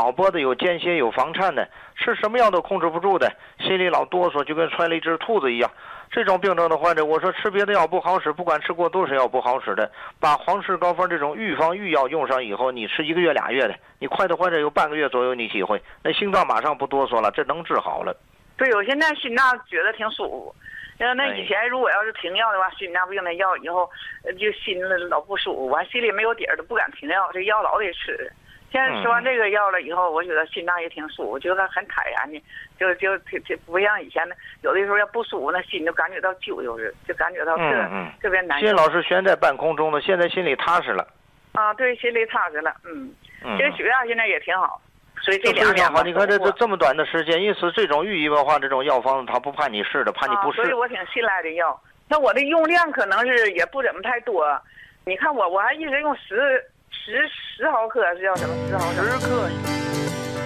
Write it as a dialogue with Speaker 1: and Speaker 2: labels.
Speaker 1: 脑波的，有间歇，有房颤的，吃什么药都控制不住的，心里老哆嗦，就跟揣了一只兔子一样。这种病症的患者，我说吃别的药不好使，不管吃过多少药不好使的，把黄氏高方这种预防预药用上以后，你吃1个月2月的，你快的患者有半个月左右你体会，那心脏马上不哆嗦了，这能治好了。
Speaker 2: 对，我现在心脏觉得挺舒服。那以前如果要是停药的话，心脏病的药以后就心里老不舒服，完心里没有底儿，都不敢停药，这药老得吃。现在吃完这个药了以后，我觉得心脏也挺舒服，觉得很坦然的，就不像以前的，有的时候要不舒服，那心就感觉到揪揪着，就感觉到特别难受。
Speaker 1: 心老是悬在半空中的，现在心里踏实了。
Speaker 2: 啊，对，心里踏实了。这个血压现在也挺好。所以这
Speaker 1: 非常好，你看这么短的时间，因此这种寓意文化这种药方子，他不怕你试的，怕你不试。
Speaker 2: 所以我挺信赖这药。那我的用量可能是也不怎么太多，你看我还一直用10毫克，是叫什么10毫克？10克。